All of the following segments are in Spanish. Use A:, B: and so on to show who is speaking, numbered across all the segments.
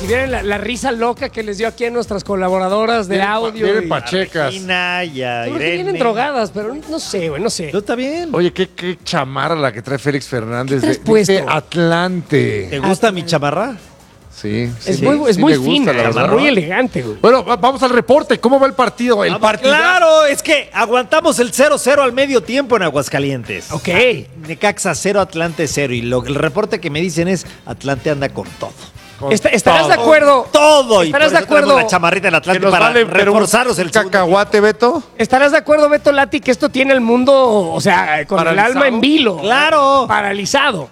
A: Si vieran la risa loca que les dio aquí a nuestras colaboradoras de audio.
B: Vienen pachecas.
C: Regina y a
A: Yo creo que
C: Irene.
A: vienen drogadas, pero no sé, güey, no sé.
C: No, está bien.
B: Oye, qué chamarra la que trae Félix Fernández.
A: ¿Qué traes
B: de
A: puesto?
B: Atlante.
C: ¿Te gusta mi chamarra?
B: Sí,
A: Es
B: sí,
A: muy, es
B: sí
A: muy
B: me gusta,
A: fina,
B: la verdad.
A: muy elegante, güey.
B: Bueno, vamos al reporte. ¿Cómo va el partido? El partido.
C: Claro, es que aguantamos el 0-0 al medio tiempo en Aguascalientes.
A: Ok.
C: Necaxa 0, Atlante 0. Y el reporte que me dicen es Atlante anda con todo.
A: ¿Estarás de acuerdo?
C: Todo. Y
A: ¿Estarás
C: por
A: de
C: eso traemos
A: acuerdo?
C: la chamarrita del Atlante
B: Que nos
C: para
B: vale, pero
C: reforzaros el segundo
B: cacahuate, Beto.
A: ¿Estarás de acuerdo, Beto Lati, que esto tiene el mundo, o sea, con
B: Paralizado.
A: el alma en vilo?
C: Claro.
A: Paralizado.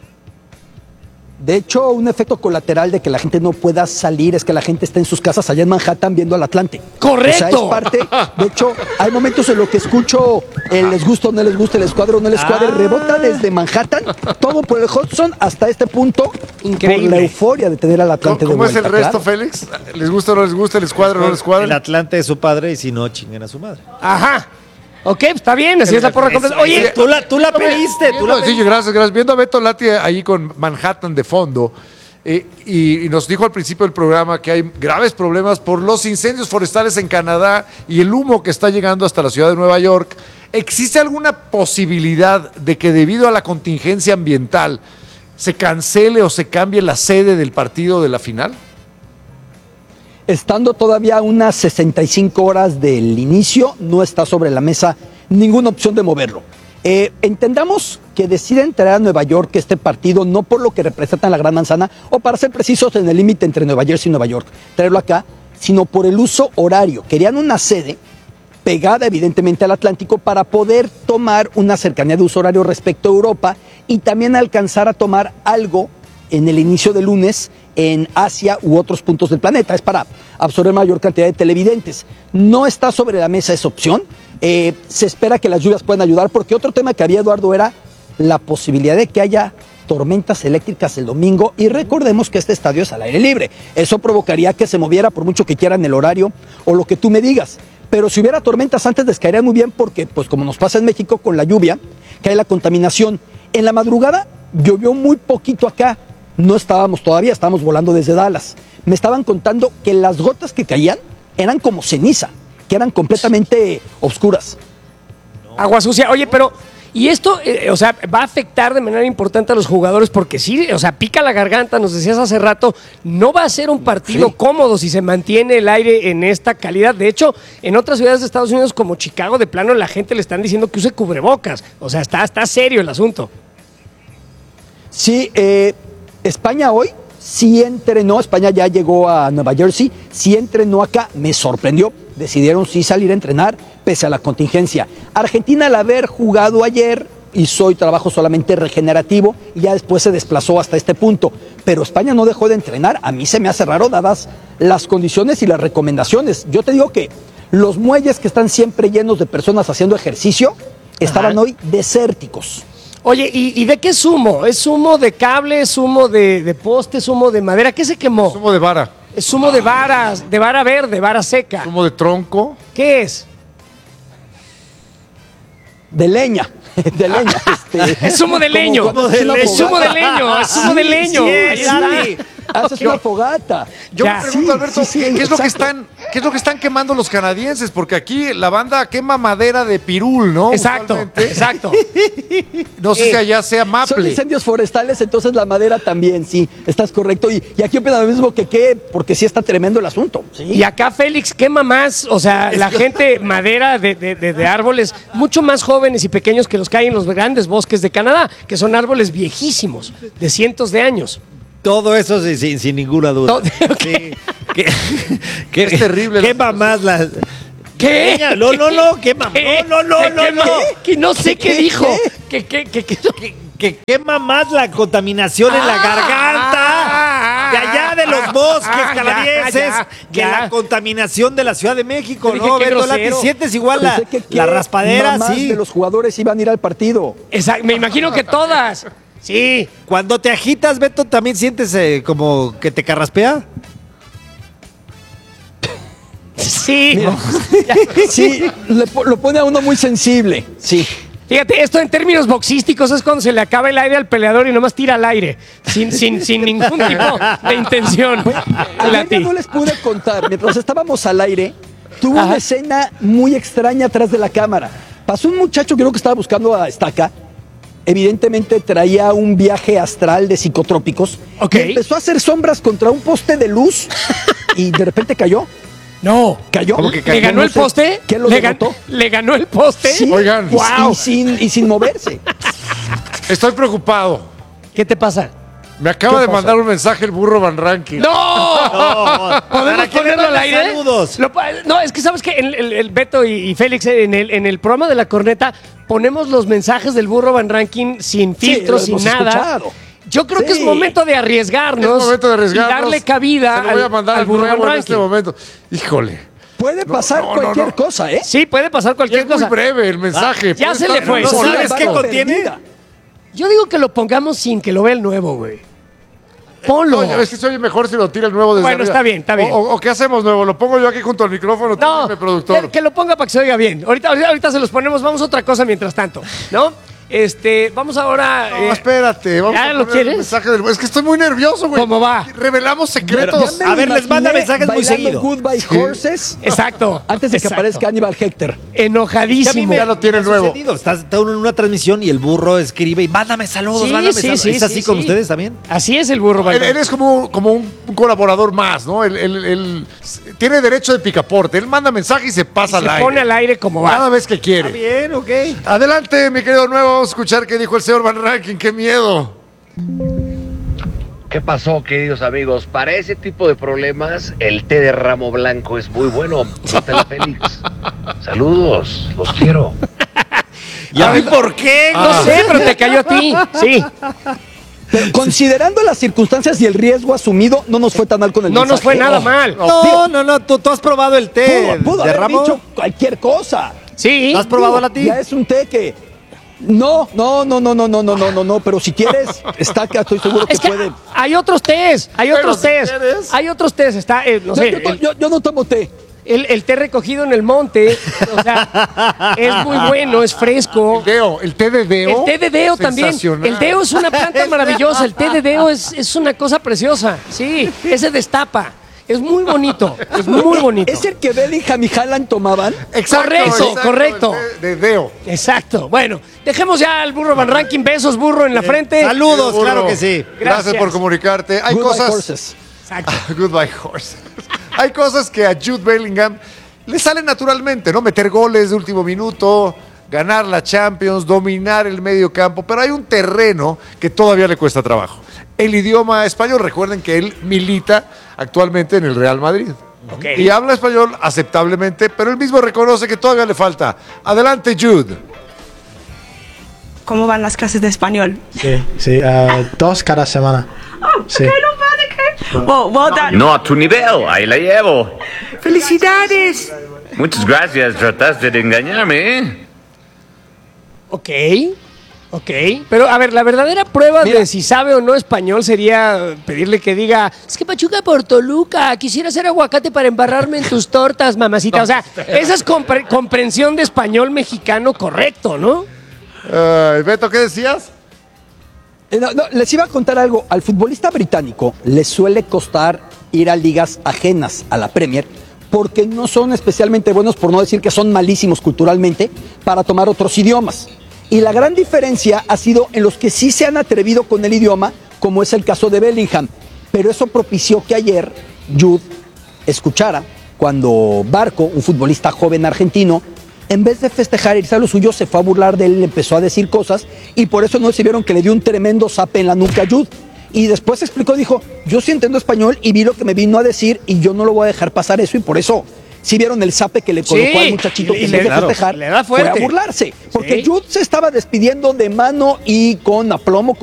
D: De hecho, un efecto colateral de que la gente no pueda salir es que la gente está en sus casas allá en Manhattan viendo al Atlante.
A: ¡Correcto!
D: O sea, es parte. De hecho, hay momentos en los que escucho el les gusta o no les gusta, el escuadre o no el escuadre, rebota desde Manhattan, todo por el Hudson hasta este punto.
A: Increíble.
D: Por la euforia de tener al Atlante
B: ¿Cómo
D: de
B: es el
D: vuelta.
B: resto,
D: claro.
B: Félix? ¿Les gusta o no les gusta el escuadro o no el
C: El
B: escuadro?
C: Atlante es su padre y si no, chinguen a su madre.
A: Ajá. Ok, está bien, así es la porra completa. Oye,
C: Tú la pediste, tú la
B: Sí,
C: pediste.
B: gracias. Viendo a Beto Lati ahí con Manhattan de fondo. Y nos dijo al principio del programa que hay graves problemas por los incendios forestales en Canadá y el humo que está llegando hasta la ciudad de Nueva York. ¿Existe alguna posibilidad de que debido a la contingencia ambiental se cancele o se cambie la sede del partido de la final?
D: Estando todavía a unas 65 horas del inicio, no está sobre la mesa ninguna opción de moverlo. Entendamos que deciden traer a Nueva York este partido no por lo que representa en la Gran Manzana o para ser precisos en el límite entre Nueva Jersey y Nueva York, traerlo acá, sino por el uso horario. Querían una sede pegada evidentemente al Atlántico para poder tomar una cercanía de uso horario respecto a Europa y también alcanzar a tomar algo en el inicio del lunes en Asia u otros puntos del planeta. Es para absorber mayor cantidad de televidentes. No está sobre la mesa esa opción. Se espera que las lluvias puedan ayudar porque otro tema que había, Eduardo, era la posibilidad de que haya tormentas eléctricas el domingo y recordemos que este estadio es al aire libre. Eso provocaría que se moviera por mucho que quieran el horario o lo que tú me digas. Pero si hubiera tormentas antes les caería muy bien porque, pues como nos pasa en México con la lluvia, cae la contaminación. En la madrugada llovió muy poquito acá. No estábamos todavía, estábamos volando desde Dallas. Me estaban contando que las gotas que caían eran como ceniza, que eran completamente oscuras.
A: agua sucia. Oye, pero, ¿y esto, o sea, va a afectar de manera importante a los jugadores? Porque sí, o sea, pica la garganta, nos decías hace rato, no va a ser un partido cómodo si se mantiene el aire en esta calidad. De hecho, en otras ciudades de Estados Unidos como Chicago, de plano la gente le están diciendo que use cubrebocas. O sea, está serio el asunto.
D: Sí, España hoy sí entrenó, España ya llegó a Nueva Jersey, sí entrenó acá, me sorprendió, decidieron sí salir a entrenar pese a la contingencia. Argentina al haber jugado ayer hizo hoy trabajo solamente regenerativo y ya después se desplazó hasta este punto, pero España no dejó de entrenar, a mí se me hace raro dadas las condiciones y las recomendaciones. Yo te digo que los muelles que están siempre llenos de personas haciendo ejercicio estaban hoy desérticos.
A: Oye, ¿y de qué es humo? ¿Es humo de cable, es humo de poste, es humo de madera? ¿Qué se quemó?
B: Zumo de vara,
A: Es humo de varas, de vara verde, vara seca.
B: zumo de tronco.
A: ¿Qué es?
D: De leña, de leña.
A: Es humo de leño.
D: Como cuando haces
A: Es
D: una
A: humo de
D: fogata.
A: leño, es humo de leño.
C: sí,
A: Ahí está.
C: Lali.
D: Haces una fogata.
B: Yo
A: Ya.
B: me pregunto,
D: Sí,
B: Alberto,
D: sí,
B: ¿qué es lo que
D: exacto.
B: están quemando los canadienses? Porque aquí la banda quema madera de pirul, ¿no?
A: Exacto,
B: Usualmente.
A: exacto.
B: No sé si allá sea
D: Son
B: maple.
D: incendios forestales, entonces la madera también, sí, estás correcto. Y aquí opinan lo mismo que qué, porque sí está tremendo el asunto. ¿sí?
A: Y acá Félix quema más, o sea, la gente madera de árboles mucho más jóvenes y pequeños que los que hay en los grandes bosques de Canadá, que son árboles viejísimos, de cientos de años.
C: Todo eso sin ninguna duda.
A: Todo- ok.
C: Sí. Que-
B: Es terrible.
C: Quema más las...
A: ¿Qué?
C: No, quema.
A: ¿Qué?
C: No.
A: Que no sé qué
D: ¿Qué?
A: dijo.
D: ¿Qué?
C: Que quema más la contaminación en la garganta de allá de los bosques canadienses
A: ya,
C: que
A: ya.
C: la contaminación de la Ciudad de México,
A: Yo dije,
C: ¿no?
A: qué
C: Beto Lati,
A: grosero.
C: sientes igual la,
D: Pensé que
C: la
D: qué
C: raspadera,
D: mamás
C: sí.
D: de los jugadores iban a ir al partido.
A: Exacto, me imagino que todas. Sí.
C: Cuando te agitas, Beto, ¿también sientes como que te carraspea?
A: Sí.
D: Sí, lo pone a uno muy sensible. Sí.
A: Fíjate, esto en términos boxísticos es cuando se le acaba el aire al peleador y nomás tira al aire, sin ningún tipo de intención.
D: Ayer ya no les pude contar, mientras estábamos al aire, tuvo una escena muy extraña atrás de la cámara. Pasó un muchacho, creo que estaba buscando a Estaca, evidentemente traía un viaje astral de psicotrópicos,
A: Ok.
D: y empezó a hacer sombras contra un poste de luz y de repente cayó.
A: No.
D: ¿Cayó?
B: ¿Cómo que
A: ¿Le ganó
D: No
A: el
D: sé,
A: poste?
D: ¿Qué lo
A: ¿Le
D: derrotó?
A: ¿Le ganó el poste?
D: Sí,
B: Oigan.
A: Wow.
D: y sin moverse.
B: Estoy preocupado.
A: ¿Qué te pasa?
B: Me acaba
D: ¿Qué
B: de
D: pasó?
B: mandar un mensaje el burro Van Ranking.
A: ¡No! ¿Podemos
C: ¿Para qué le
A: ponerlo al
C: mandas
A: aire?
C: saludos?
A: No, es que sabes que el Beto y Félix en el programa de La Corneta ponemos los mensajes del burro Van Ranking sin
D: Sí,
A: filtros,
D: lo
A: sin
D: hemos
A: nada.
D: escuchado.
A: Yo creo que es
D: Sí.
A: momento de arriesgarnos.
B: Es momento de arriesgarnos.
A: Y darle cabida
B: Se lo voy a mandar
A: al
B: al
A: burro Van
B: nuevo en
A: Ranking.
B: este momento. Híjole.
D: Puede pasar
B: no,
D: cualquier
B: no.
D: cosa, ¿eh?
A: Sí, puede pasar
B: Y
A: cualquier
B: es muy
A: cosa.
B: breve el mensaje.
A: ya
B: Puede
A: se le
B: estar-
A: fue.
C: ¿No
D: Por
C: sabes
D: la
C: qué
D: bala
C: contiene?
D: perdida.
A: Yo digo que lo pongamos sin que lo vea el nuevo, güey. Ponlo.
B: No, es que se oye mejor si lo tira el nuevo desde
A: Bueno,
B: arriba.
A: está bien, está bien.
B: O ¿qué hacemos nuevo? Lo pongo yo aquí junto al micrófono.
A: No,
B: Dime, productor.
A: que lo ponga para que se oiga bien. Ahorita se los ponemos. Vamos a otra cosa mientras tanto, ¿no? Vamos ahora.
B: No, espérate. Vamos
A: ¿ya
B: a
A: lo
B: poner el
A: quieres?
B: mensaje del... Es que estoy muy nervioso, güey.
A: ¿Cómo va?
B: Revelamos secretos.
D: Ya me
C: A ver,
D: lo
C: les manda
D: imaginé
C: mensajes muy
D: bailando
C: seguido.
D: Goodbye Horses
A: Exacto.
D: antes de que
A: exacto.
D: aparezca Aníbal Hector.
C: Que a mí
A: Enojadísimo.
B: Ya lo tiene
C: me ha
B: nuevo.
C: sucedido. Estás en una transmisión y el burro escribe y mándame saludos, mándame saludos. ¿Es así con ustedes también?
A: Así es el burro.
B: Él
A: Valdés.
B: es como un colaborador más, ¿no? Él tiene derecho de picaporte. Él manda mensaje y se pasa
A: se
B: al aire.
A: pone al aire como va.
B: Cada vez que quiere.
C: Bien, ok.
B: Adelante, mi querido nuevo. Vamos a escuchar qué dijo el señor Van Ranking. ¡Qué miedo!
E: ¿Qué pasó, queridos amigos? Para ese tipo de problemas, el té de ramo blanco es muy bueno. Notela Félix. Saludos, los quiero.
C: ¿Y a mí por qué?
A: No sé, pero te cayó a ti. Sí.
D: Pero considerando las circunstancias y el riesgo asumido, no nos fue tan mal con el
A: No
D: mensaje.
A: nos fue nada mal.
C: No, tú has probado el té
D: Pudo
C: de
D: haber
C: ramo.
D: dicho cualquier cosa.
A: Sí.
C: ¿Has probado la ti?
D: Ya es un té que... No, pero si quieres, Estaca, estoy seguro que
A: Es que
D: puede.
A: hay otros tés. Hay
B: Pero
A: otros
B: si
A: tés.
B: quieres.
A: Hay otros tés. Está, no sé,
D: Yo no tomo té.
A: el té recogido en el monte. O sea, es muy bueno, es fresco.
B: El té de deo.
A: El té de deo también.
B: Sensacional.
A: El deo es una planta maravillosa. El té de deo es una cosa preciosa. Sí, ese destapa. Es muy bonito. Es muy bonito.
D: ¿Es el que Bellingham y Haaland tomaban?
A: Correcto, correcto.
B: El té de deo.
A: Exacto. Bueno, dejemos ya al burro Van Ranking. Besos, burro, en la frente.
C: Saludos,
B: Burro.
C: claro que sí.
B: Gracias
A: Gracias.
B: por comunicarte. Hay
D: Goodbye
B: cosas.
D: Horses.
A: Exacto.
B: Goodbye horse. Hay cosas que a Jude Bellingham le salen naturalmente, ¿no? Meter goles de último minuto, ganar la Champions, dominar el medio campo, pero hay un terreno que todavía le cuesta trabajo. El idioma español, recuerden que él milita actualmente en el Real Madrid.
A: Ok.
B: Y habla español aceptablemente, pero él mismo reconoce que todavía le falta. Adelante, Jude.
F: ¿Cómo van las clases de español?
G: Sí, 2 cada semana. Sí.
F: Well done.
H: No a tu nivel, ahí la llevo.
F: ¡Felicidades!
H: Muchas gracias, trataste de engañarme, ¿eh?
A: Ok. Pero, a ver, la verdadera prueba
D: Mira.
A: de si sabe o no español sería pedirle que diga, es que Pachuca por Toluca, quisiera hacer aguacate para embarrarme en tus tortas, mamacita. O sea, esa es comprensión de español mexicano correcto, ¿no?
B: Beto, ¿qué decías?
D: No, les iba a contar algo. Al futbolista británico le suele costar ir a ligas ajenas a la Premier porque no son especialmente buenos, por no decir que son malísimos culturalmente, para tomar otros idiomas. Y la gran diferencia ha sido en los que sí se han atrevido con el idioma, como es el caso de Bellingham. Pero eso propició que ayer Jude escuchara cuando Barco, un futbolista joven argentino, en vez de festejar e irse a lo suyo, se fue a burlar de él, le empezó a decir cosas y por eso no se vieron que le dio un tremendo zape en la nuca a Jude. Y después explicó, dijo, yo sí entiendo español y vi lo que me vino a decir y yo no lo voy a dejar pasar eso y por eso sí vieron el zape que le colocó
A: Sí,
D: al muchachito
A: y
D: que en
A: le-
D: vez de
A: claro,
D: festejar
A: le da
D: fue a
A: fuerte.
D: burlarse. Porque
A: Sí.
D: Jude se estaba despidiendo de mano y con aplomo,